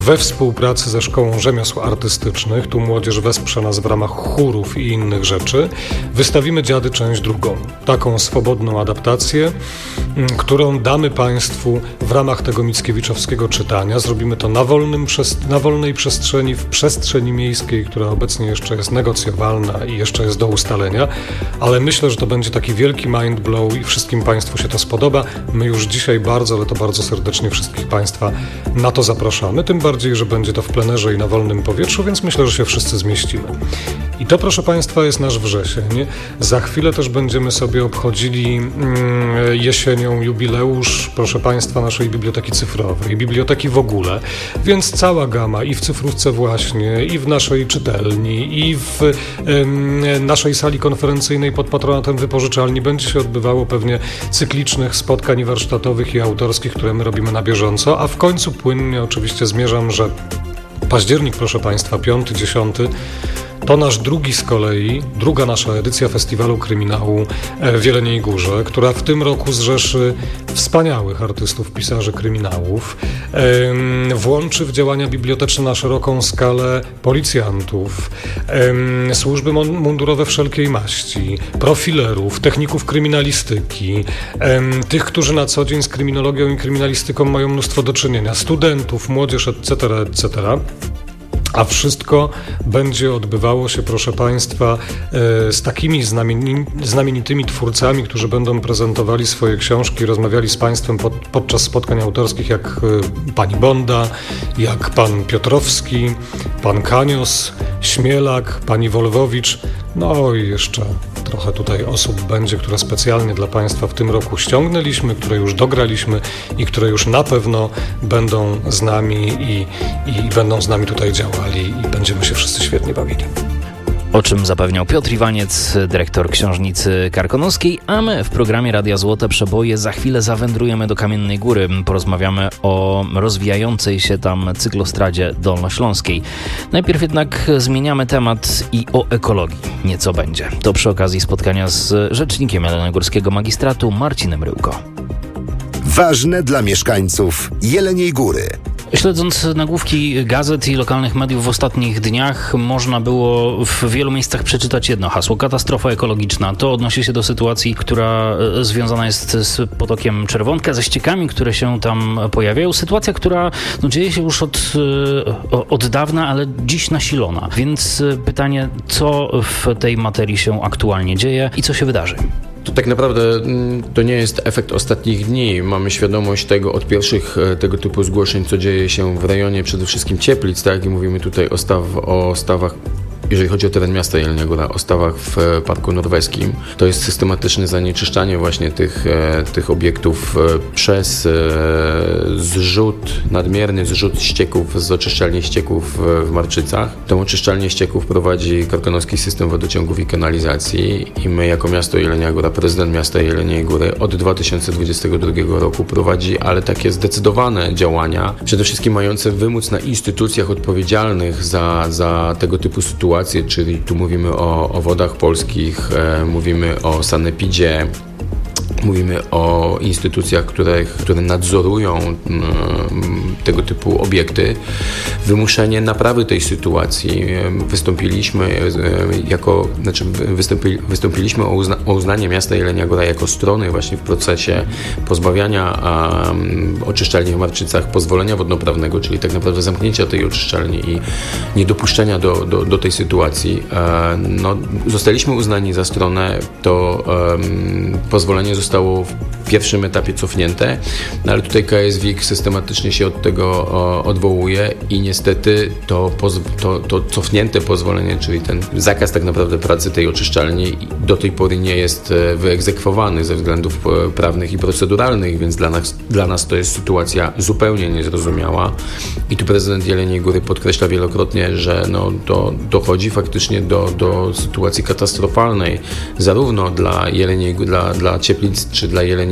We współpracy ze Szkołą Rzemiosł Artystycznych, tu młodzież wesprze nas w ramach chórów i innych rzeczy, wystawimy Dziady część drugą. Taką swobodną adaptację, którą damy Państwu w ramach tego mickiewiczowskiego czytania. Zrobimy to na wolnej przestrzeni, w przestrzeni miejskiej, która obecnie jeszcze jest negocjowalna i jeszcze jest do ustalenia, ale myślę, że to będzie taki wielki mind blow i wszystkim Państwu się to spodoba. My już dzisiaj bardzo, ale to bardzo serdecznie wszystkich Państwa na to zapraszamy. Tym bardziej, że będzie to w plenerze i na wolnym powietrzu, więc myślę, że się wszyscy zmieścimy. I to, proszę Państwa, jest nasz wrzesień. Za chwilę też będziemy sobie obchodzili jesienią jubileusz, proszę Państwa, naszej biblioteki cyfrowej, biblioteki w ogóle, więc cała gama i w cyfrówce właśnie, i w naszej czytelni, i w naszej sali konferencyjnej pod patronatem wypożyczalni będzie się odbywało pewnie cyklicznych spotkań warsztatowych i autorskich, które my robimy na bieżąco, a w końcu płynnie oczywiście zmierzam, że październik, proszę Państwa, 5-10, to nasz druga nasza edycja Festiwalu Kryminału w Jeleniej Górze, która w tym roku zrzeszy wspaniałych artystów, pisarzy kryminałów, włączy w działania biblioteczne na szeroką skalę policjantów, służby mundurowe wszelkiej maści, profilerów, techników kryminalistyki, tych, którzy na co dzień z kryminologią i kryminalistyką mają mnóstwo do czynienia, studentów, młodzież, etc., etc., a wszystko będzie odbywało się, proszę Państwa, z takimi znamienitymi twórcami, którzy będą prezentowali swoje książki, rozmawiali z Państwem podczas spotkań autorskich, jak pani Bonda, jak pan Piotrowski, pan Kanios, Śmielak, pani Wolwowicz, no i jeszcze trochę tutaj osób będzie, które specjalnie dla Państwa w tym roku ściągnęliśmy, które już dograliśmy i które już na pewno będą z nami i będą z nami tutaj działali i będziemy się wszyscy świetnie bawili. O czym zapewniał Piotr Iwaniec, dyrektor Książnicy Karkonoskiej, a my w programie Radia Złote Przeboje za chwilę zawędrujemy do Kamiennej Góry. Porozmawiamy o rozwijającej się tam cyklostradzie dolnośląskiej. Najpierw jednak zmieniamy temat i o ekologii nieco będzie. To przy okazji spotkania z rzecznikiem Jeleniogórskiego Magistratu Marcinem Ryłko. Ważne dla mieszkańców Jeleniej Góry. Śledząc nagłówki gazet i lokalnych mediów w ostatnich dniach, można było w wielu miejscach przeczytać jedno hasło: katastrofa ekologiczna. To odnosi się do sytuacji, która związana jest z potokiem Czerwonka, ze ściekami, które się tam pojawiają. Sytuacja, która dzieje się już od dawna, ale dziś nasilona. Więc pytanie, co w tej materii się aktualnie dzieje i co się wydarzy? To tak naprawdę to nie jest efekt ostatnich dni. Mamy świadomość tego od pierwszych tego typu zgłoszeń, co dzieje się w rejonie przede wszystkim Cieplic, tak? I mówimy tutaj o stawach, jeżeli chodzi o teren miasta Jelenia Góra, o stawach w Parku Norweskim. To jest systematyczne zanieczyszczanie właśnie tych obiektów przez nadmierny zrzut ścieków z oczyszczalni ścieków w Marczycach. Tą oczyszczalnię ścieków prowadzi Karkonoski System Wodociągów i Kanalizacji i my jako miasto Jelenia Góra, prezydent miasta Jeleniej Góry od 2022 roku prowadzi, ale takie zdecydowane działania, przede wszystkim mające wymóc na instytucjach odpowiedzialnych za tego typu sytuacje, czyli tu mówimy o Wodach Polskich, mówimy o sanepidzie, mówimy o instytucjach, które nadzorują tego typu obiekty. Wymuszenie naprawy tej sytuacji. Wystąpiliśmy o uznanie miasta Jelenia Góra jako strony właśnie w procesie pozbawiania oczyszczalni w Marczycach pozwolenia wodnoprawnego, czyli tak naprawdę zamknięcia tej oczyszczalni i niedopuszczenia do tej sytuacji. Zostaliśmy uznani za stronę, to pozwolenie zostało w pierwszym etapie cofnięte, ale tutaj KSWiK systematycznie się od tego odwołuje i niestety to cofnięte pozwolenie, czyli ten zakaz tak naprawdę pracy tej oczyszczalni do tej pory nie jest wyegzekwowany ze względów prawnych i proceduralnych, więc dla nas to jest sytuacja zupełnie niezrozumiała i tu prezydent Jeleniej Góry podkreśla wielokrotnie, że to dochodzi faktycznie do sytuacji katastrofalnej, zarówno dla Cieplic czy dla Jeleniej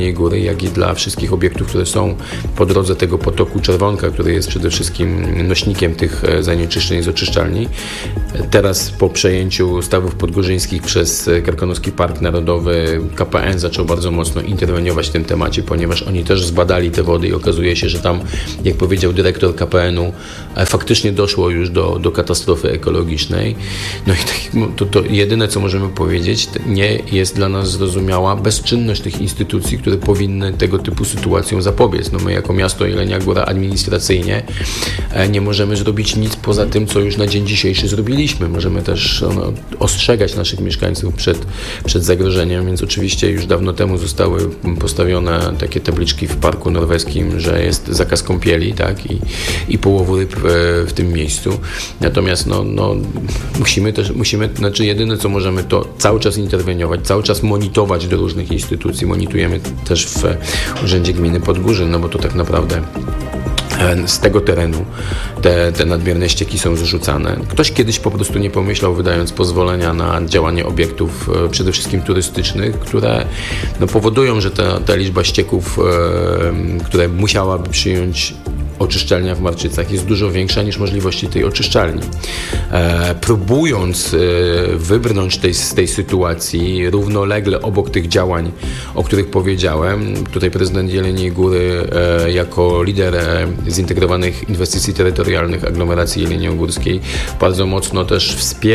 Jeleniej Góry, jak i dla wszystkich obiektów, które są po drodze tego potoku Czerwonka, który jest przede wszystkim nośnikiem tych zanieczyszczeń z oczyszczalni. Teraz po przejęciu Stawów Podgórzyńskich przez Karkonoski Park Narodowy KPN zaczął bardzo mocno interweniować w tym temacie, ponieważ oni też zbadali te wody i okazuje się, że tam, jak powiedział dyrektor KPN-u, faktycznie doszło już do katastrofy ekologicznej. No i to jedyne, co możemy powiedzieć, nie jest dla nas zrozumiała bezczynność tych instytucji, które powinny tego typu sytuacjom zapobiec. No my jako miasto Jelenia Góra administracyjnie nie możemy zrobić nic poza tym, co już na dzień dzisiejszy zrobiliśmy. Możemy też ostrzegać naszych mieszkańców przed zagrożeniem, więc oczywiście już dawno temu zostały postawione takie tabliczki w Parku Norweskim, że jest zakaz kąpieli, tak, i połowu ryb w tym miejscu. Natomiast musimy, jedyne co możemy, to cały czas interweniować, cały czas monitorować do różnych instytucji. Monitorujemy też w Urzędzie Gminy Podgórzyn, no bo to tak naprawdę z tego terenu te nadmierne ścieki są zrzucane. Ktoś kiedyś po prostu nie pomyślał, wydając pozwolenia na działanie obiektów przede wszystkim turystycznych, które powodują, że ta liczba ścieków, które musiałaby przyjąć oczyszczalnia w Marczycach, jest dużo większa niż możliwości tej oczyszczalni. Próbując wybrnąć z tej sytuacji równolegle obok tych działań, o których powiedziałem, tutaj prezydent Jeleniej Góry jako lider zintegrowanych inwestycji terytorialnych aglomeracji jeleniogórskiej bardzo mocno też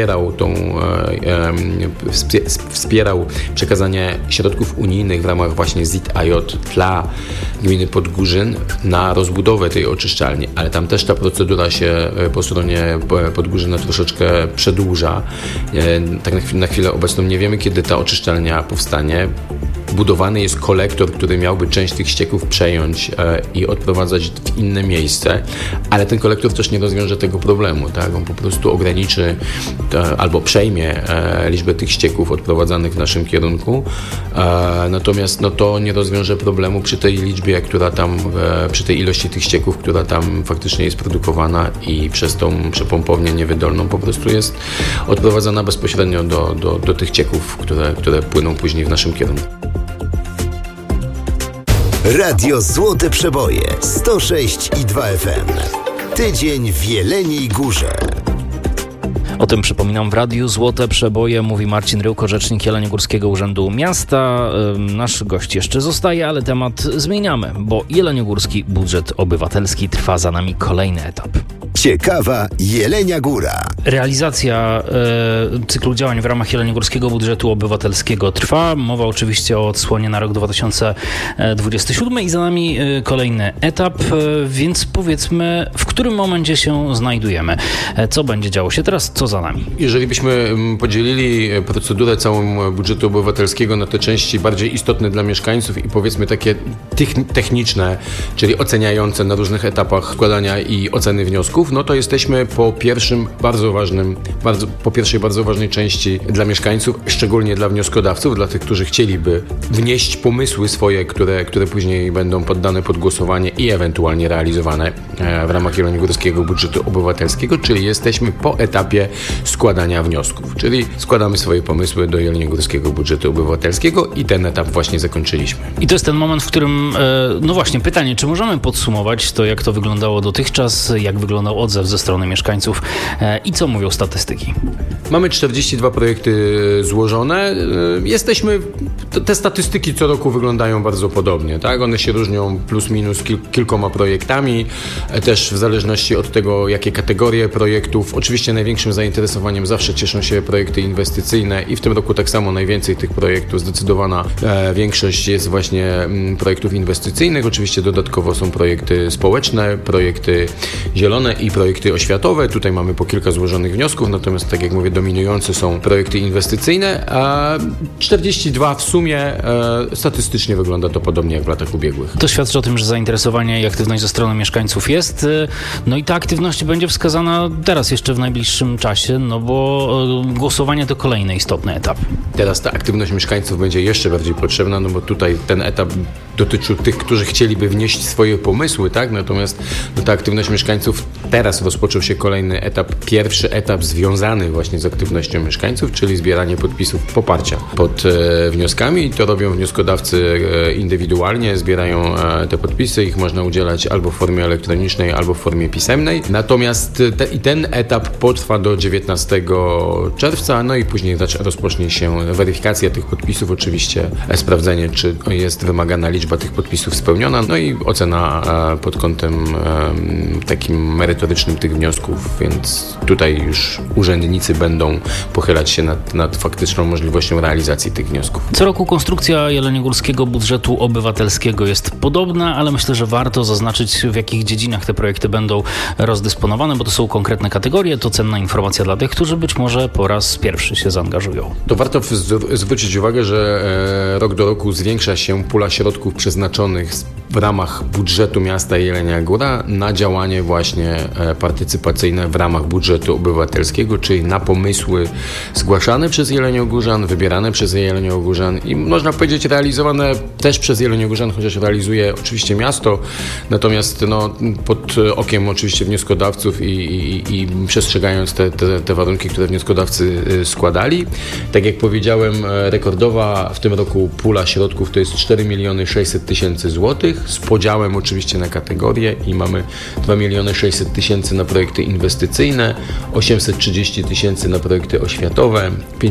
wspierał przekazanie środków unijnych w ramach właśnie ZIT-AJ dla gminy Podgórzyn na rozbudowę tej oczyszczalni, ale tam też ta procedura się po stronie Podgórzyna troszeczkę przedłuża. Tak na chwilę obecną nie wiemy, kiedy ta oczyszczalnia powstanie. Budowany jest kolektor, który miałby część tych ścieków przejąć i odprowadzać w inne miejsce, ale ten kolektor też nie rozwiąże tego problemu, tak? On po prostu ograniczy albo przejmie liczbę tych ścieków odprowadzanych w naszym kierunku, natomiast to nie rozwiąże problemu przy tej liczbie, przy tej ilości tych ścieków, która tam faktycznie jest produkowana i przez tą przepompownię niewydolną po prostu jest odprowadzana bezpośrednio do tych cieków, które płyną później w naszym kierunku. Radio Złote Przeboje 106,2 FM. Tydzień w Jeleniej Górze. O tym przypominam w Radiu Złote Przeboje, mówi Marcin Ryłko, rzecznik Jeleniogórskiego Urzędu Miasta. Nasz gość jeszcze zostaje, ale temat zmieniamy, bo Jeleniogórski Budżet Obywatelski trwa za nami kolejny etap. Ciekawa Jelenia Góra. Realizacja cyklu działań w ramach Jeleniogórskiego Budżetu Obywatelskiego trwa. Mowa oczywiście o odsłonie na rok 2027 i za nami kolejny etap, więc powiedzmy, w którym momencie się znajdujemy. Co będzie działo się teraz, co za nami? Jeżeli byśmy podzielili procedurę całą budżetu obywatelskiego na te części bardziej istotne dla mieszkańców i powiedzmy takie techniczne, czyli oceniające na różnych etapach składania i oceny wniosków, to jesteśmy po pierwszej bardzo ważnej części dla mieszkańców, szczególnie dla wnioskodawców, dla tych, którzy chcieliby wnieść pomysły swoje, które później będą poddane pod głosowanie i ewentualnie realizowane w ramach Jeleniogórskiego Budżetu Obywatelskiego, czyli jesteśmy po etapie składania wniosków, czyli składamy swoje pomysły do Jeleniogórskiego Budżetu Obywatelskiego i ten etap właśnie zakończyliśmy. I to jest ten moment, w którym, właśnie pytanie, czy możemy podsumować to, jak to wyglądało dotychczas, jak wyglądał odzew ze strony mieszkańców i co mówią statystyki? Mamy 42 projekty złożone. Te statystyki co roku wyglądają bardzo podobnie, tak? One się różnią plus minus kilkoma projektami, też w zależności od tego, jakie kategorie projektów. Oczywiście największym zainteresowaniem zawsze cieszą się projekty inwestycyjne i w tym roku tak samo najwięcej tych projektów, zdecydowana większość jest właśnie projektów inwestycyjnych. Oczywiście dodatkowo są projekty społeczne, projekty zielone i projekty oświatowe. Tutaj mamy po kilka złożonych wniosków, natomiast tak jak mówię, dominujące są projekty inwestycyjne, a 42 w sumie statystycznie wygląda to podobnie jak w latach ubiegłych. To świadczy o tym, że zainteresowanie i aktywność ze strony mieszkańców jest. No i ta aktywność będzie wskazana teraz jeszcze w najbliższym czasie, bo głosowanie to kolejny istotny etap. Teraz ta aktywność mieszkańców będzie jeszcze bardziej potrzebna, bo tutaj ten etap dotyczył tych, którzy chcieliby wnieść swoje pomysły, tak? Natomiast ta aktywność mieszkańców, teraz rozpoczął się kolejny etap, pierwszy etap związany właśnie z aktywnością mieszkańców, czyli zbieranie podpisów poparcia pod wnioskami. To robią wnioskodawcy indywidualnie, zbierają te podpisy, ich można udzielać albo w formie elektronicznej, albo w formie pisemnej. Natomiast ten etap potrwa do 19 czerwca, no i później rozpocznie się weryfikacja tych podpisów, oczywiście sprawdzenie, czy jest wymagana liczba tych podpisów spełniona, no i ocena pod kątem takim merytorycznym tych wniosków, więc tutaj już urzędnicy będą pochylać się nad faktyczną możliwością realizacji tych wniosków. Co roku konstrukcja jeleniogórskiego budżetu obywatelskiego jest podobna, ale myślę, że warto zaznaczyć, w jakich dziedzinach te projekty będą rozdysponowane, bo to są konkretne kategorie, to cenna informacja dla tych, którzy być może po raz pierwszy się zaangażują. To warto zwrócić uwagę, że rok do roku zwiększa się pula środków przeznaczonych w ramach budżetu miasta Jelenia Góra na działanie właśnie partycypacyjne w ramach budżetu obywatelskiego, czyli na pomysły zgłaszane przez Jeleniogórzan, wybierane przez Jeleniogórzan i można powiedzieć realizowane też przez Jeleniogórzan, chociaż realizuje oczywiście miasto, natomiast pod okiem oczywiście wnioskodawców i przestrzegając te warunki, które wnioskodawcy składali. Tak jak powiedziałem, rekordowa w tym roku pula środków to jest 4 600 000 złotych z podziałem oczywiście na kategorie i mamy 2 600 000 na projekty inwestycyjne, 830 000 na projekty oświatowe,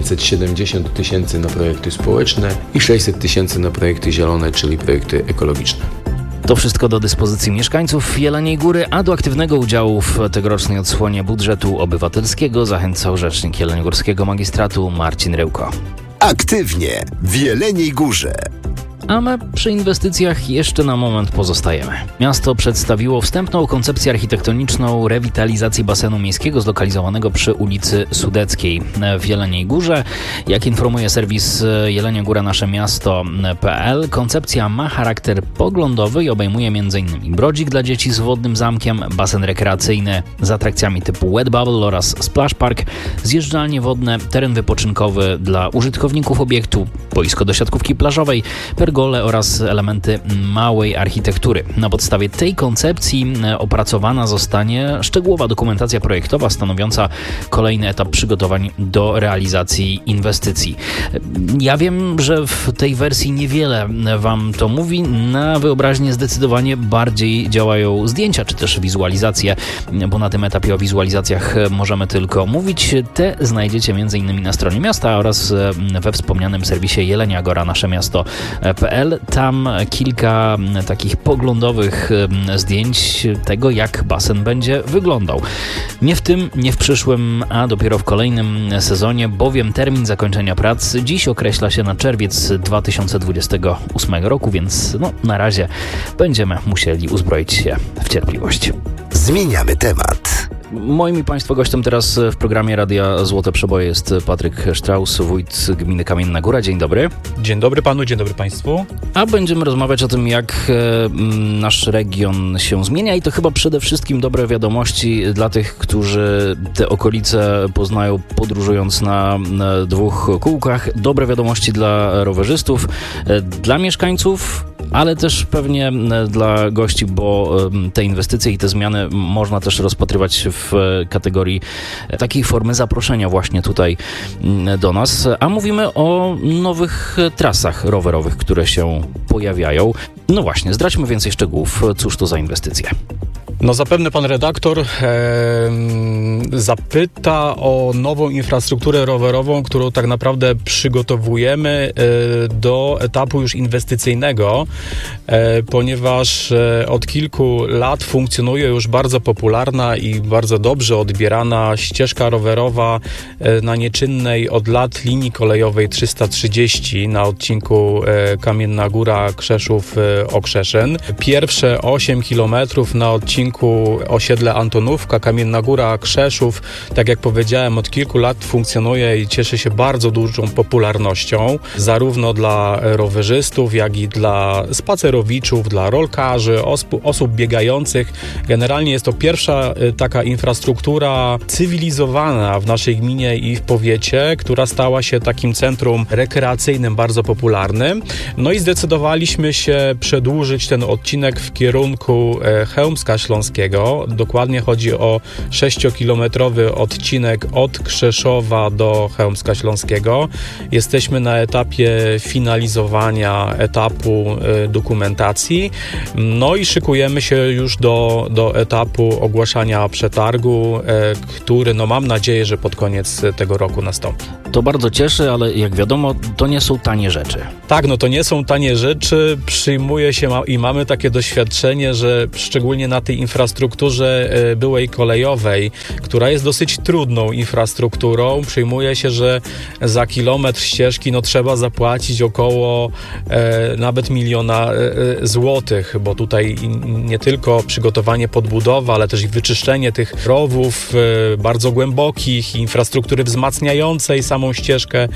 570 000 na projekty społeczne i 600 000 na projekty zielone, czyli projekty ekologiczne. To wszystko do dyspozycji mieszkańców Jeleniej Góry, a do aktywnego udziału w tegorocznej odsłonie budżetu obywatelskiego zachęcał rzecznik Jeleniogórskiego Magistratu Marcin Ryłko. Aktywnie w Jeleniej Górze. A my przy inwestycjach jeszcze na moment pozostajemy. Miasto przedstawiło wstępną koncepcję architektoniczną rewitalizacji basenu miejskiego zlokalizowanego przy ulicy Sudeckiej w Jeleniej Górze. Jak informuje serwis jeleniogóra-nasze-miasto.pl, koncepcja ma charakter poglądowy i obejmuje m.in. brodzik dla dzieci z wodnym zamkiem, basen rekreacyjny z atrakcjami typu wet bubble oraz splash park, zjeżdżalnie wodne, teren wypoczynkowy dla użytkowników obiektu, boisko do siatkówki plażowej, pergole oraz elementy małej architektury. Na podstawie tej koncepcji opracowana zostanie szczegółowa dokumentacja projektowa stanowiąca kolejny etap przygotowań do realizacji inwestycji. Ja wiem, że w tej wersji niewiele Wam to mówi. Na wyobraźnię zdecydowanie bardziej działają zdjęcia czy też wizualizacje, bo na tym etapie o wizualizacjach możemy tylko mówić. Te znajdziecie m.in. na stronie miasta oraz we wspomnianym serwisie jeleniagora-nasze-miasto.pl. Tam kilka takich poglądowych zdjęć tego, jak basen będzie wyglądał. Nie w tym, nie w przyszłym, a dopiero w kolejnym sezonie, bowiem termin zakończenia prac dziś określa się na czerwiec 2028 roku, więc na razie będziemy musieli uzbroić się w cierpliwość. Zmieniamy temat. Moim i Państwa gościem teraz w programie Radia Złote Przeboje jest Patryk Sztraus, wójt gminy Kamienna Góra. Dzień dobry. Dzień dobry panu, dzień dobry państwu. A będziemy rozmawiać o tym, jak nasz region się zmienia i to chyba przede wszystkim dobre wiadomości dla tych, którzy te okolice poznają podróżując na dwóch kółkach. Dobre wiadomości dla rowerzystów, dla mieszkańców, ale też pewnie dla gości, bo te inwestycje i te zmiany można też rozpatrywać w kategorii takiej formy zaproszenia właśnie tutaj do nas. A mówimy o nowych trasach rowerowych, które się pojawiają. No właśnie, zdradźmy więcej szczegółów. Cóż to za inwestycje? Zapewne pan redaktor zapyta o nową infrastrukturę rowerową, którą tak naprawdę przygotowujemy do etapu już inwestycyjnego, ponieważ od kilku lat funkcjonuje już bardzo popularna i bardzo dobrze odbierana ścieżka rowerowa na nieczynnej od lat linii kolejowej 330 na odcinku Kamienna Góra, Krzeszów, Okrzeszyn. Pierwsze 8 km na odcinku odcinku osiedle Antonówka, Kamienna Góra, Krzeszów, tak jak powiedziałem, od kilku lat funkcjonuje i cieszy się bardzo dużą popularnością, zarówno dla rowerzystów, jak i dla spacerowiczów, dla rolkarzy, osób biegających. Generalnie jest to pierwsza taka infrastruktura cywilizowana w naszej gminie i w powiecie, która stała się takim centrum rekreacyjnym bardzo popularnym. No i zdecydowaliśmy się przedłużyć ten odcinek w kierunku Chełmska Śląskiego. Dokładnie chodzi o 6-kilometrowy odcinek od Krzeszowa do Chełmska Śląskiego. Jesteśmy na etapie finalizowania etapu dokumentacji. No i szykujemy się już do etapu ogłaszania przetargu, który mam nadzieję, że pod koniec tego roku nastąpi. To bardzo cieszy, ale jak wiadomo, to nie są tanie rzeczy. Tak, to nie są tanie rzeczy. Przyjmuje się i mamy takie doświadczenie, że szczególnie na tej infrastrukturze byłej kolejowej, która jest dosyć trudną infrastrukturą, przyjmuje się, że za kilometr ścieżki trzeba zapłacić około nawet 1 000 000 złotych, bo tutaj nie tylko przygotowanie podbudowa, ale też i wyczyszczenie tych rowów bardzo głębokich, infrastruktury wzmacniającej samą ścieżkę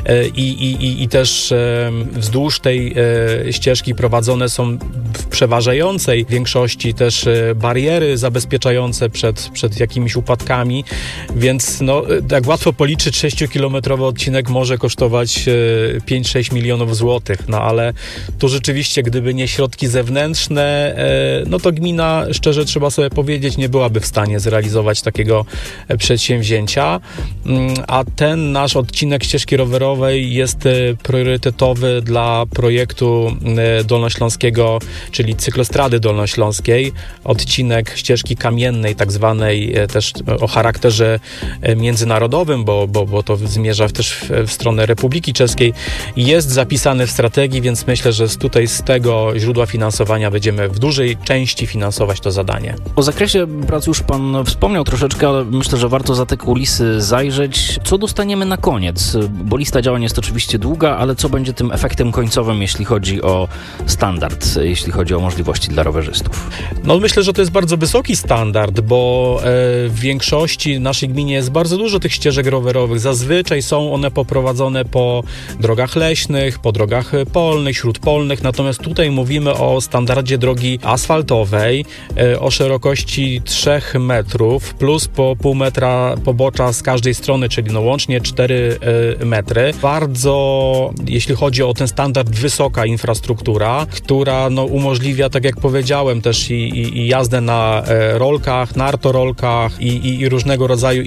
i też wzdłuż tej ścieżki prowadzone są w przeważającej większości też bariery zabezpieczające przed jakimiś upadkami, więc tak łatwo policzyć, 6-kilometrowy odcinek może kosztować 5-6 milionów złotych, ale tu rzeczywiście, gdyby nie środki zewnętrzne, to gmina, szczerze trzeba sobie powiedzieć, nie byłaby w stanie zrealizować takiego przedsięwzięcia, a ten nasz odcinek ścieżki rowerowej jest priorytetowy dla projektu dolnośląskiego, czyli cyklostrady dolnośląskiej, odcinek ścieżki kamiennej, tak zwanej, też o charakterze międzynarodowym, bo to zmierza też w stronę Republiki Czeskiej, jest zapisany w strategii, więc myślę, że tutaj z tego źródła finansowania będziemy w dużej części finansować to zadanie. O zakresie prac już Pan wspomniał troszeczkę, ale myślę, że warto za te kulisy zajrzeć. Co dostaniemy na koniec? Bo lista działań jest oczywiście długa, ale co będzie tym efektem końcowym, jeśli chodzi o standard, jeśli chodzi o możliwości dla rowerzystów? Myślę, że to jest bardzo wysoki standard, bo w większości naszej gminie jest bardzo dużo tych ścieżek rowerowych. Zazwyczaj są one poprowadzone po drogach leśnych, po drogach polnych, śródpolnych, natomiast tutaj mówimy o standardzie drogi asfaltowej o szerokości 3 metrów plus po pół metra pobocza z każdej strony, czyli łącznie 4 metry. Bardzo, jeśli chodzi o ten standard, wysoka infrastruktura, która umożliwia, tak jak powiedziałem, też i jazdę na rolkach, nartorolkach i różnego rodzaju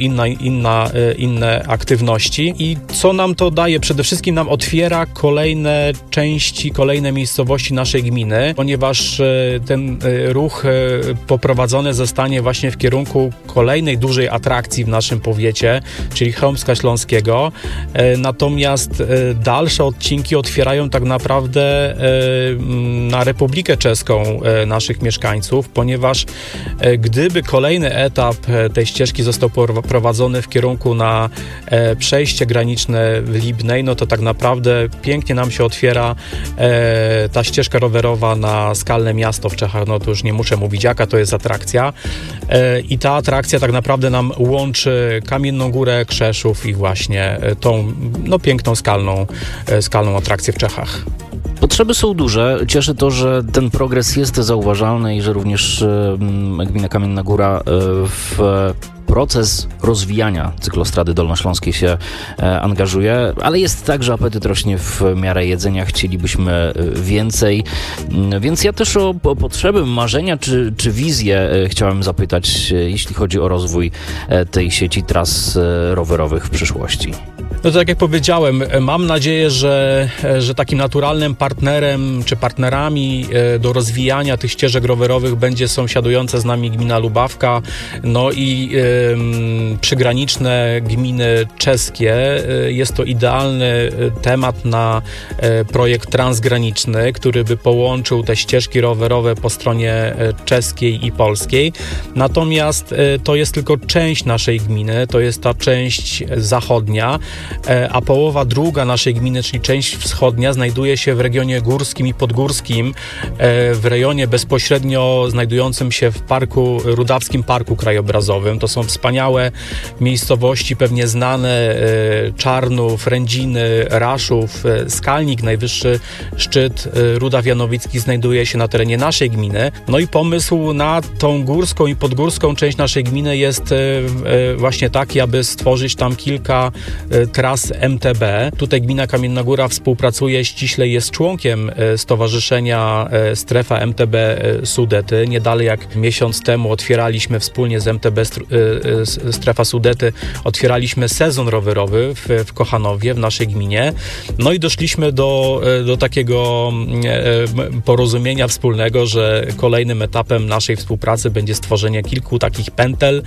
inne aktywności. I co nam to daje? Przede wszystkim nam otwiera kolejne części, kolejne miejscowości naszej gminy, ponieważ ten ruch poprowadzony zostanie właśnie w kierunku kolejnej dużej atrakcji w naszym powiecie, czyli Chełmska Śląskiego. Natomiast dalsze odcinki otwierają tak naprawdę na Republikę Czeską naszych mieszkańców, ponieważ gdyby kolejny etap tej ścieżki został prowadzony w kierunku na przejście graniczne w Libnej, to tak naprawdę pięknie nam się otwiera ta ścieżka rowerowa na Skalne Miasto w Czechach. To już nie muszę mówić, jaka to jest atrakcja. I ta atrakcja tak naprawdę nam łączy Kamienną Górę, Krzeszów i właśnie tą piękną skalną atrakcję w Czechach. Potrzeby są duże. Cieszy to, że ten progres jest zauważalny i że również gmina Kamienna Góra w proces rozwijania cyklostrady dolnośląskiej się angażuje, ale jest tak, że apetyt rośnie w miarę jedzenia, chcielibyśmy więcej, więc ja też o potrzeby, marzenia czy wizję chciałem zapytać, jeśli chodzi o rozwój tej sieci tras rowerowych w przyszłości. To tak jak powiedziałem, mam nadzieję, że takim naturalnym partnerem czy partnerami do rozwijania tych ścieżek rowerowych będzie sąsiadująca z nami gmina Lubawka, i przygraniczne gminy czeskie. Jest to idealny temat na projekt transgraniczny, który by połączył te ścieżki rowerowe po stronie czeskiej i polskiej. Natomiast to jest tylko część naszej gminy, to jest ta część zachodnia, a połowa druga naszej gminy, czyli część wschodnia, znajduje się w regionie górskim i podgórskim, w rejonie bezpośrednio znajdującym się w Rudawskim Parku Krajobrazowym. To są wspaniałe miejscowości, pewnie znane: Czarnów, Rędziny, Raszów, Skalnik, najwyższy szczyt Rudaw Janowicki znajduje się na terenie naszej gminy. No i pomysł na tą górską i podgórską część naszej gminy jest właśnie taki, aby stworzyć tam kilka tras MTB. Tutaj gmina Kamienna Góra współpracuje ściśle, jest członkiem Stowarzyszenia Strefa MTB Sudety. Nie dalej jak miesiąc temu otwieraliśmy wspólnie z MTB Strefa Sudety, otwieraliśmy sezon rowerowy w Kochanowie, w naszej gminie. No i doszliśmy do takiego porozumienia wspólnego, że kolejnym etapem naszej współpracy będzie stworzenie kilku takich pętel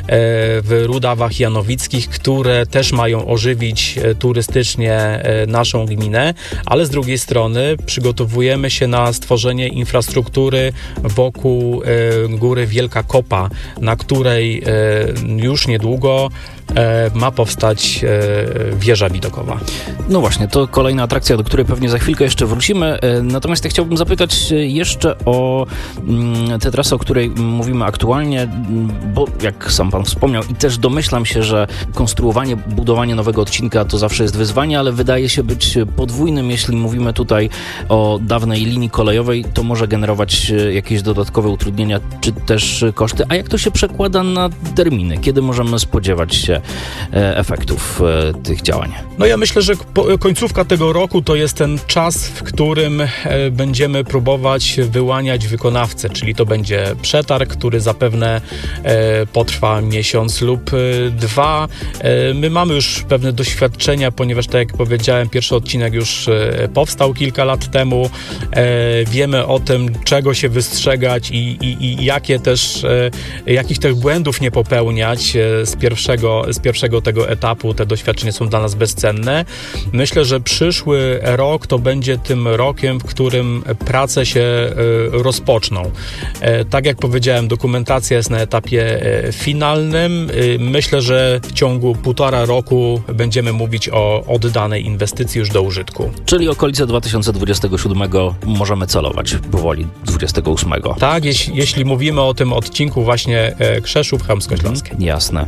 w Rudawach Janowickich, które też mają ożywić turystycznie naszą gminę, ale z drugiej strony przygotowujemy się na stworzenie infrastruktury wokół góry Wielka Kopa, na której już niedługo ma powstać wieża widokowa. No właśnie, to kolejna atrakcja, do której pewnie za chwilkę jeszcze wrócimy. Natomiast ja chciałbym zapytać jeszcze o tę trasę, o której mówimy aktualnie, bo jak sam pan wspomniał i też domyślam się, że konstruowanie, budowanie nowego odcinka to zawsze jest wyzwanie, ale wydaje się być podwójnym. Jeśli mówimy tutaj o dawnej linii kolejowej, to może generować jakieś dodatkowe utrudnienia czy też koszty. A jak to się przekłada na terminy? Kiedy możemy spodziewać się efektów tych działań? No ja myślę, że końcówka tego roku to jest ten czas, w którym będziemy próbować wyłaniać wykonawcę, czyli to będzie przetarg, który zapewne potrwa miesiąc lub 2. My mamy już pewne doświadczenia, ponieważ tak jak powiedziałem, pierwszy odcinek już powstał kilka lat temu. Wiemy o tym, czego się wystrzegać i jakich też błędów nie popełniać z pierwszego tego etapu. Te doświadczenia są dla nas bezcenne. Myślę, że przyszły rok to będzie tym rokiem, w którym prace się rozpoczną. Tak jak powiedziałem, dokumentacja jest na etapie finalnym. Myślę, że w ciągu 1,5 roku będziemy mówić o oddanej inwestycji już do użytku. Czyli okolice 2027 możemy celować, powoli 28. Tak, jeśli mówimy o tym odcinku właśnie Krzeszów, Chełmsko Śląskie. Jasne.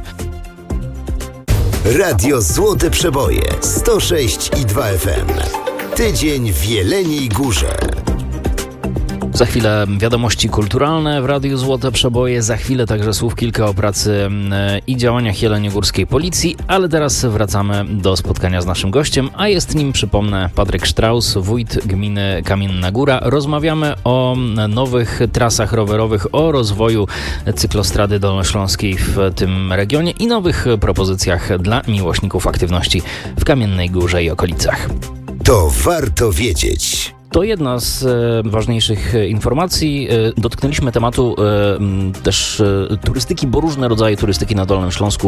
Radio Złote Przeboje 106,2 FM. Tydzień w Jeleniej Górze. Za chwilę wiadomości kulturalne w Radiu Złote Przeboje, za chwilę także słów kilka o pracy i działaniach jeleniogórskiej policji, ale teraz wracamy do spotkania z naszym gościem, a jest nim, przypomnę, Patryk Strauss, wójt gminy Kamienna Góra. Rozmawiamy o nowych trasach rowerowych, o rozwoju cyklostrady dolnośląskiej w tym regionie i nowych propozycjach dla miłośników aktywności w Kamiennej Górze i okolicach. To warto wiedzieć. To jedna z ważniejszych informacji. Dotknęliśmy tematu też turystyki, bo różne rodzaje turystyki na Dolnym Śląsku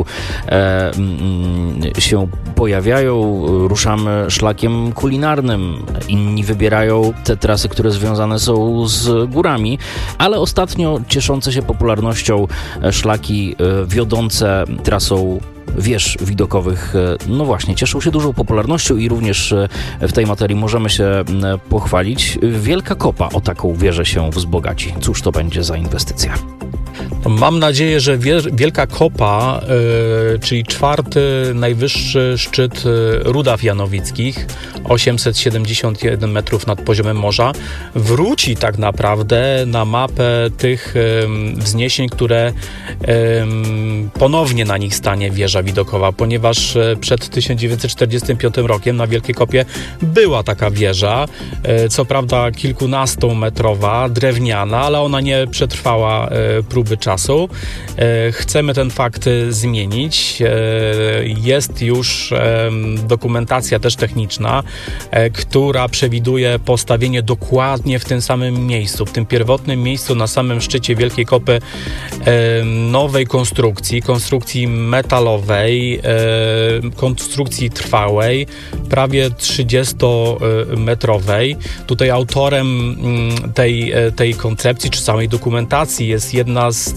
się pojawiają. Ruszamy szlakiem kulinarnym. Inni wybierają te trasy, które związane są z górami, ale ostatnio cieszące się popularnością szlaki wiodące trasą wież widokowych, no właśnie, cieszą się dużą popularnością i również w tej materii możemy się pochwalić. Wielka Kopa o taką wieżę się wzbogaci. Cóż to będzie za inwestycja? Mam nadzieję, że Wielka Kopa, czyli 4. najwyższy szczyt Rudaw Janowickich, 871 metrów nad poziomem morza, wróci tak naprawdę na mapę tych wzniesień, które ponownie na nich stanie wieża widokowa, ponieważ przed 1945 rokiem na Wielkiej Kopie była taka wieża, co prawda kilkunastometrowa, drewniana, ale ona nie przetrwała próby czasu. Chcemy ten fakt zmienić. Jest już dokumentacja też techniczna, która przewiduje postawienie dokładnie w tym samym miejscu, w tym pierwotnym miejscu na samym szczycie Wielkiej Kopy nowej konstrukcji metalowej, konstrukcji trwałej, prawie 30-metrowej. Tutaj autorem tej koncepcji czy całej dokumentacji jest jedna z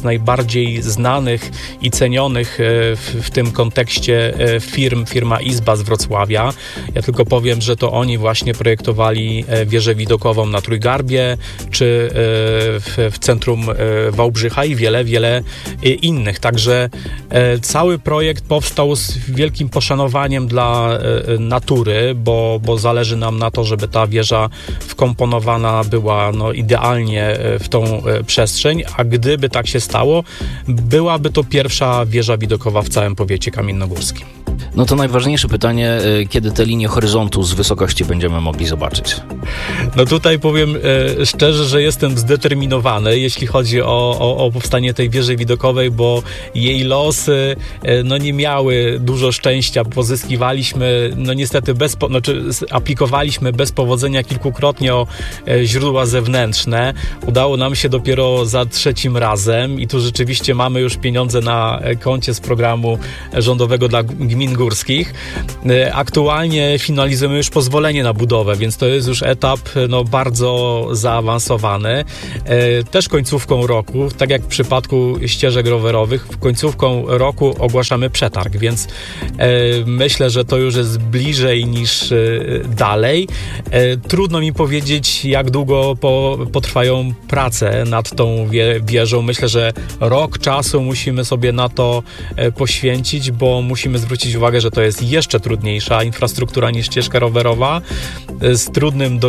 najbardziej znanych i cenionych w tym kontekście firma Izba z Wrocławia. Ja tylko powiem, że to oni właśnie projektowali wieżę widokową na Trójgarbie, czy w centrum Wałbrzycha i wiele innych. Także cały projekt powstał z wielkim poszanowaniem dla natury, bo zależy nam na to, żeby ta wieża wkomponowana była idealnie w tą przestrzeń, a gdyby tak się stało, byłaby to pierwsza wieża widokowa w całym powiecie kamiennogórskim. No to najważniejsze pytanie, kiedy te linie horyzontu z wysokości będziemy mogli zobaczyć? No tutaj powiem szczerze, że jestem zdeterminowany, jeśli chodzi o powstanie tej wieży widokowej, bo jej losy nie miały dużo szczęścia. Pozyskiwaliśmy, niestety aplikowaliśmy bez powodzenia kilkukrotnie o źródła zewnętrzne. Udało nam się dopiero za trzecim razem i tu rzeczywiście mamy już pieniądze na koncie z programu rządowego dla gmin górskich. Aktualnie finalizujemy już pozwolenie na budowę, więc to jest już etap bardzo zaawansowany. Też końcówką roku, tak jak w przypadku ścieżek rowerowych, końcówką roku ogłaszamy przetarg, więc myślę, że to już jest bliżej niż dalej. Trudno mi powiedzieć, jak długo potrwają prace nad tą wieżą. Myślę, że rok czasu musimy sobie na to poświęcić, bo musimy zwrócić uwagę, że to jest jeszcze trudniejsza infrastruktura niż ścieżka rowerowa, z trudnym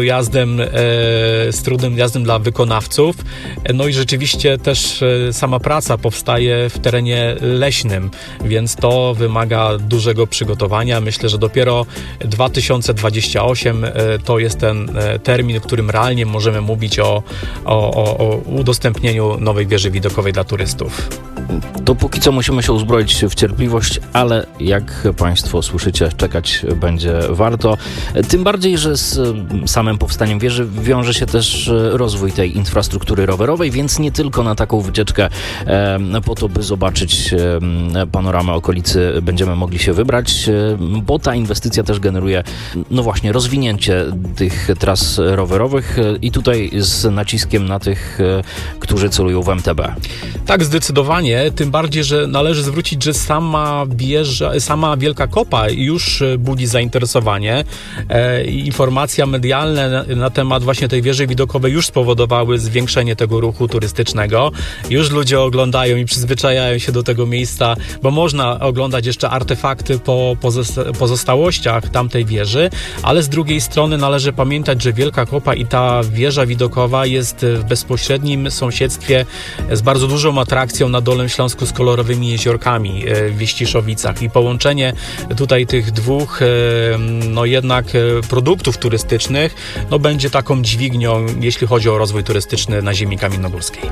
jazdem dla wykonawców. No i rzeczywiście też sama praca powstaje w terenie leśnym, więc to wymaga dużego przygotowania. Myślę, że dopiero 2028 to jest ten termin, w którym realnie możemy mówić o udostępnieniu nowej wieży widokowej dla turystów. To póki co musimy się uzbroić w cierpliwość, ale jak Państwo słyszycie, czekać będzie warto. Tym bardziej, że z samym powstaniem wieży wiąże się też rozwój tej infrastruktury rowerowej, więc nie tylko na taką wycieczkę po to, by zobaczyć panoramę okolicy będziemy mogli się wybrać, bo ta inwestycja też generuje właśnie rozwinięcie tych tras rowerowych i tutaj z naciskiem na tych, którzy celują w MTB. Tak, zdecydowanie, tym bardziej, że należy zwrócić, że sama Wielka Kopa już budzi zainteresowanie. Informacja medialne na temat właśnie tej wieży widokowej już spowodowały zwiększenie tego ruchu turystycznego. Już ludzie oglądają i przyzwyczajają się do tego miejsca, bo można oglądać jeszcze artefakty po pozostałościach tamtej wieży, ale z drugiej strony należy pamiętać, że Wielka Kopa i ta wieża widokowa jest w bezpośrednim sąsiedztwie z bardzo dużą atrakcją na Dolnym Śląsku z kolorowymi jeziorkami w Wiściszowicach i połączenie tutaj tych dwóch jednak produktów turystycznych będzie taką dźwignią, jeśli chodzi o rozwój turystyczny na ziemi kamiennogórskiej.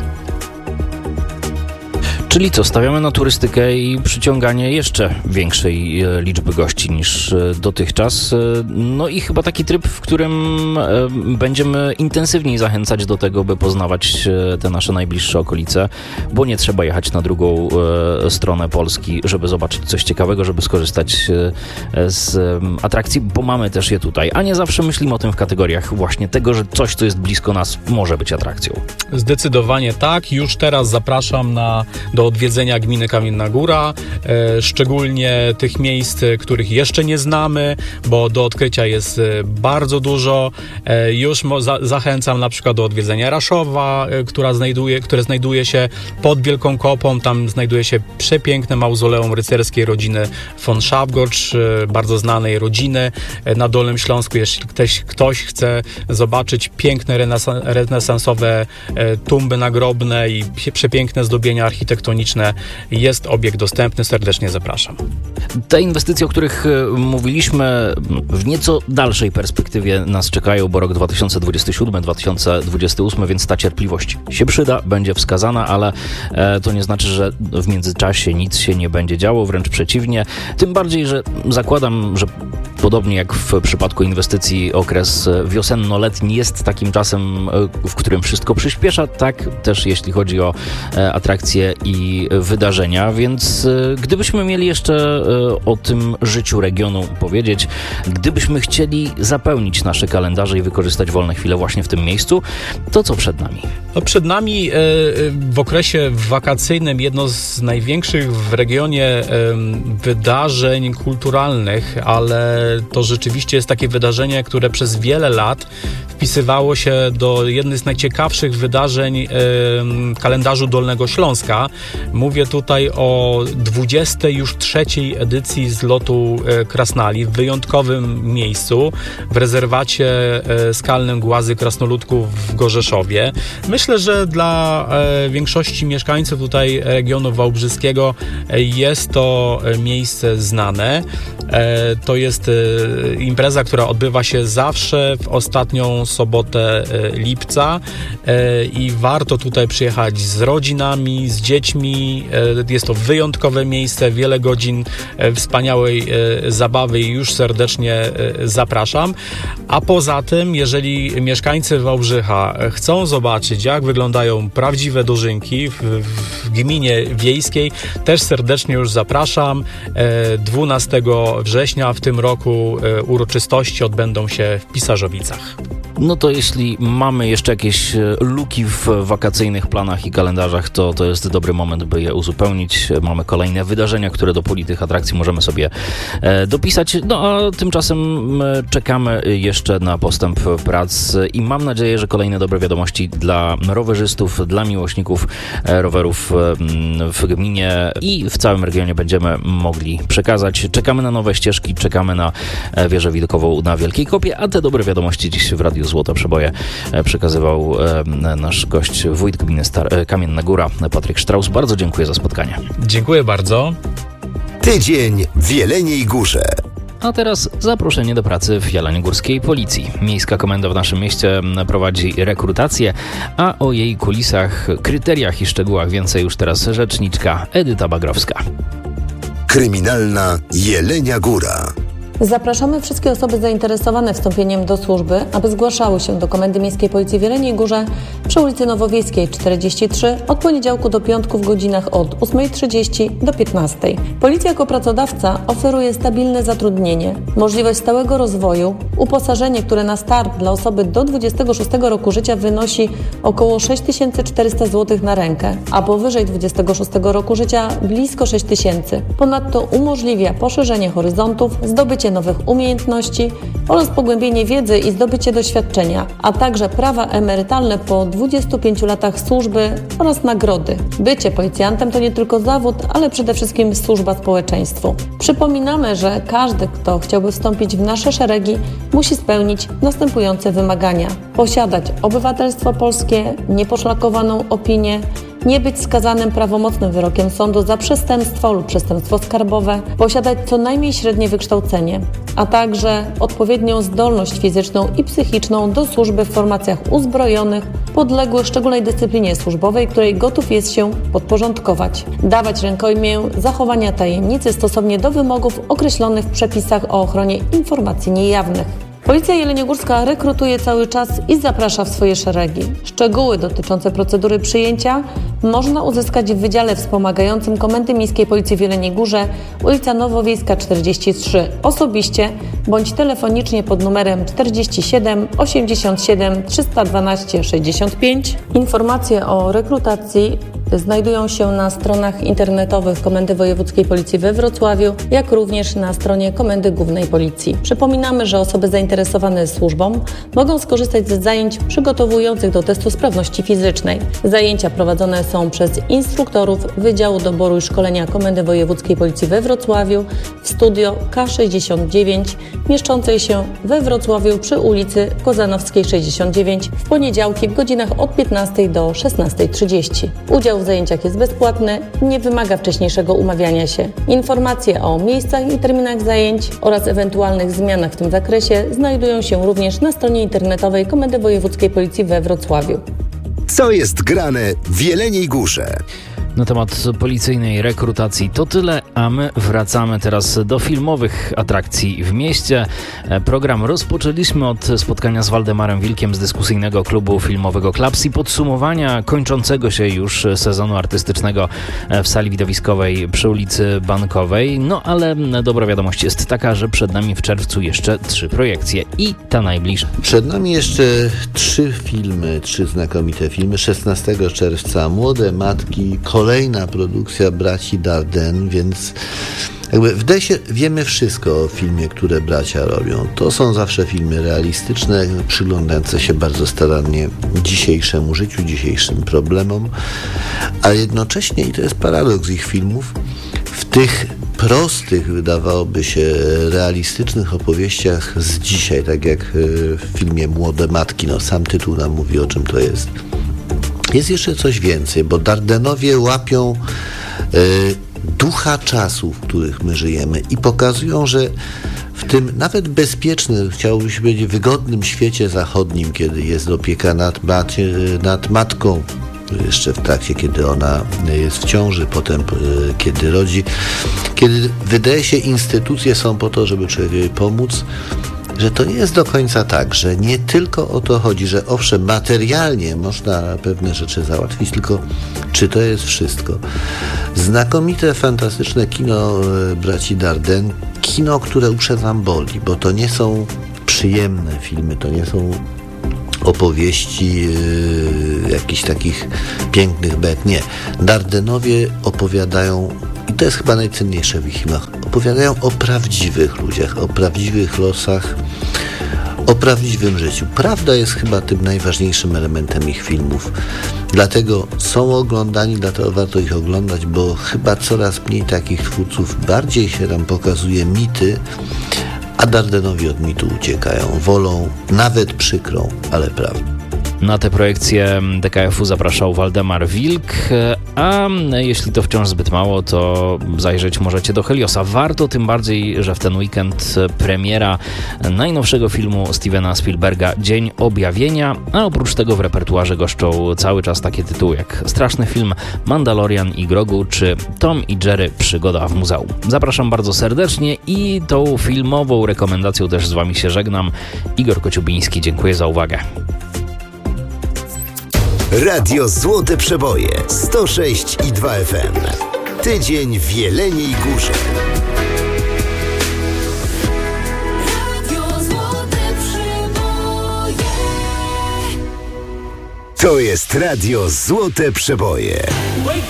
Czyli co, stawiamy na turystykę i przyciąganie jeszcze większej liczby gości niż dotychczas. No i chyba taki tryb, w którym będziemy intensywniej zachęcać do tego, by poznawać te nasze najbliższe okolice, bo nie trzeba jechać na drugą stronę Polski, żeby zobaczyć coś ciekawego, żeby skorzystać z atrakcji, bo mamy też je tutaj. A nie zawsze myślimy o tym w kategoriach właśnie tego, że coś, co jest blisko nas, może być atrakcją. Zdecydowanie tak. Już teraz zapraszam do odwiedzenia gminy Kamienna Góra, szczególnie tych miejsc, których jeszcze nie znamy, bo do odkrycia jest bardzo dużo. Już zachęcam na przykład do odwiedzenia Raszowa, które znajduje się pod Wielką Kopą. Tam znajduje się przepiękne mauzoleum rycerskiej rodziny von Schafgotsch, bardzo znanej rodziny na Dolnym Śląsku. Jeśli ktoś chce zobaczyć piękne renesansowe tumby nagrobne i przepiękne zdobienia architektoniczne, jest obiekt dostępny, serdecznie zapraszam. Te inwestycje, o których mówiliśmy, w nieco dalszej perspektywie nas czekają, bo rok 2027-2028, więc ta cierpliwość się przyda, będzie wskazana, ale to nie znaczy, że w międzyczasie nic się nie będzie działo, wręcz przeciwnie. Tym bardziej, że zakładam, że podobnie jak w przypadku inwestycji okres wiosenno-letni jest takim czasem, w którym wszystko przyspiesza, tak też jeśli chodzi o atrakcje i wydarzenia, więc gdybyśmy mieli jeszcze o tym życiu regionu powiedzieć, gdybyśmy chcieli zapełnić nasze kalendarze i wykorzystać wolne chwile właśnie w tym miejscu, to co przed nami? No przed nami w okresie wakacyjnym jedno z największych w regionie wydarzeń kulturalnych, ale to rzeczywiście jest takie wydarzenie, które przez wiele lat wpisywało się do jednych z najciekawszych wydarzeń kalendarzu Dolnego Śląska. Mówię tutaj o 23. edycji zlotu Krasnali w wyjątkowym miejscu, w rezerwacie skalnym Głazy Krasnoludków w Gorzeszowie. Myślę, że dla większości mieszkańców tutaj regionu wałbrzyskiego jest to miejsce znane. To jest impreza, która odbywa się zawsze w ostatnią sobotę lipca i warto tutaj przyjechać z rodzinami, z dziećmi. Jest to wyjątkowe miejsce, wiele godzin wspaniałej zabawy i już serdecznie zapraszam. A poza tym, jeżeli mieszkańcy Wałbrzycha chcą zobaczyć, jak wyglądają prawdziwe dożynki w gminie wiejskiej, też serdecznie już zapraszam. 12 września w tym roku uroczystości odbędą się w Pisarzowicach. No to jeśli mamy jeszcze jakieś luki w wakacyjnych planach i kalendarzach, to jest dobry moment, by je uzupełnić. Mamy kolejne wydarzenia, które do puli tych atrakcji możemy sobie dopisać. No a tymczasem czekamy jeszcze na postęp prac i mam nadzieję, że kolejne dobre wiadomości dla rowerzystów, dla miłośników rowerów w gminie i w całym regionie będziemy mogli przekazać. Czekamy na nowe ścieżki, czekamy na wieżę widokową na Wielkiej Kopie, a te dobre wiadomości dziś w Radiu Złote Przeboje przekazywał nasz gość, wójt gminy Kamienna Góra, Patryk Sztraus. Bardzo dziękuję za spotkanie. Dziękuję bardzo. Tydzień w Jeleniej Górze. A teraz zaproszenie do pracy w jeleniogórskiej Policji. Miejska Komenda w naszym mieście prowadzi rekrutację, a o jej kulisach, kryteriach i szczegółach więcej już teraz rzeczniczka Edyta Bagrowska. Kryminalna Jelenia Góra. Zapraszamy wszystkie osoby zainteresowane wstąpieniem do służby, aby zgłaszały się do Komendy Miejskiej Policji w Jeleniej Górze przy ulicy Nowowiejskiej 43 od poniedziałku do piątku w godzinach od 8:30 do 15:00. Policja jako pracodawca oferuje stabilne zatrudnienie, możliwość stałego rozwoju, uposażenie, które na start dla osoby do 26 roku życia wynosi około 6400 zł na rękę, a powyżej 26 roku życia blisko 6000. Ponadto umożliwia poszerzenie horyzontów, zdobycie nowych umiejętności oraz pogłębienie wiedzy i zdobycie doświadczenia, a także prawa emerytalne po 25 latach służby oraz nagrody. Bycie policjantem to nie tylko zawód, ale przede wszystkim służba społeczeństwu. Przypominamy, że każdy, kto chciałby wstąpić w nasze szeregi, musi spełnić następujące wymagania: posiadać obywatelstwo polskie, nieposzlakowaną opinię, nie być skazanym prawomocnym wyrokiem sądu za przestępstwo lub przestępstwo skarbowe, posiadać co najmniej średnie wykształcenie, a także odpowiednią zdolność fizyczną i psychiczną do służby w formacjach uzbrojonych, podległych szczególnej dyscyplinie służbowej, której gotów jest się podporządkować. Dawać rękojmię zachowania tajemnicy stosownie do wymogów określonych w przepisach o ochronie informacji niejawnych. Policja jeleniogórska rekrutuje cały czas i zaprasza w swoje szeregi. Szczegóły dotyczące procedury przyjęcia można uzyskać w Wydziale Wspomagającym Komendy Miejskiej Policji w Jeleniej Górze, ulica Nowowiejska 43, osobiście bądź telefonicznie pod numerem 47 87 312 65. Informacje o rekrutacji znajdują się na stronach internetowych Komendy Wojewódzkiej Policji we Wrocławiu, jak również na stronie Komendy Głównej Policji. Przypominamy, że osoby zainteresowane służbą mogą skorzystać z zajęć przygotowujących do testu sprawności fizycznej. Zajęcia prowadzone są przez instruktorów Wydziału Doboru i Szkolenia Komendy Wojewódzkiej Policji we Wrocławiu w studio K69 mieszczącej się we Wrocławiu przy ulicy Kozanowskiej 69 w poniedziałki w godzinach od 15 do 16:30. Udział w zajęciach jest bezpłatny, nie wymaga wcześniejszego umawiania się. Informacje o miejscach i terminach zajęć oraz ewentualnych zmianach w tym zakresie znajdują się również na stronie internetowej Komendy Wojewódzkiej Policji we Wrocławiu. Co jest grane w Jeleniej Górze? Na temat policyjnej rekrutacji to tyle, a my wracamy teraz do filmowych atrakcji w mieście. Program rozpoczęliśmy od spotkania z Waldemarem Wilkiem z dyskusyjnego klubu filmowego Klaps i podsumowania kończącego się już sezonu artystycznego w sali widowiskowej przy ulicy Bankowej. No ale dobra wiadomość jest taka, że przed nami w czerwcu jeszcze 3 projekcje i ta najbliższa. Przed nami jeszcze 3 filmy, 3 znakomite filmy. 16 czerwca Młode Matki, kolejna produkcja braci Dardenne, więc jakby w Desie wiemy wszystko o filmie, które bracia robią. To są zawsze filmy realistyczne, przyglądające się bardzo starannie dzisiejszemu życiu, dzisiejszym problemom, a jednocześnie, i to jest paradoks ich filmów, w tych prostych, wydawałoby się, realistycznych opowieściach z dzisiaj, tak jak w filmie Młode Matki, no sam tytuł nam mówi, o czym to jest. Jest jeszcze coś więcej, bo Dardenowie łapią ducha czasów, w których my żyjemy i pokazują, że w tym nawet bezpiecznym, chciałoby się powiedzieć, wygodnym świecie zachodnim, kiedy jest opieka nad matką, jeszcze w trakcie, kiedy ona jest w ciąży, potem kiedy rodzi, kiedy wydaje się instytucje są po to, żeby człowiekowi pomóc, że to nie jest do końca tak, że nie tylko o to chodzi, że owszem, materialnie można pewne rzeczy załatwić, tylko czy to jest wszystko. Znakomite, fantastyczne kino braci Dardenne, kino, które uprzedzam boli, bo to nie są przyjemne filmy, to nie są opowieści jakichś takich pięknych bajek. Nie. Dardenowie opowiadają, i to jest chyba najcenniejsze w ich filmach, opowiadają o prawdziwych ludziach, o prawdziwych losach, o prawdziwym życiu. Prawda jest chyba tym najważniejszym elementem ich filmów. Dlatego są oglądani, dlatego warto ich oglądać, bo chyba coraz mniej takich twórców, bardziej się tam pokazuje mity, a Dardenowi od mitu uciekają. Wolą nawet przykrą, ale prawdę. Na tę projekcję DKF-u zapraszał Waldemar Wilk, a jeśli to wciąż zbyt mało, to zajrzeć możecie do Heliosa. Warto, tym bardziej, że w ten weekend premiera najnowszego filmu Stevena Spielberga Dzień Objawienia, a oprócz tego w repertuarze goszczą cały czas takie tytuły jak straszny film Mandalorian i Grogu czy Tom i Jerry Przygoda w muzeum. Zapraszam bardzo serdecznie i tą filmową rekomendacją też z Wami się żegnam. Igor Kociubiński, dziękuję za uwagę. Radio Złote Przeboje 106,2 FM. Tydzień w Jeleniej Górze. Radio Złote Przeboje. To jest Radio Złote Przeboje.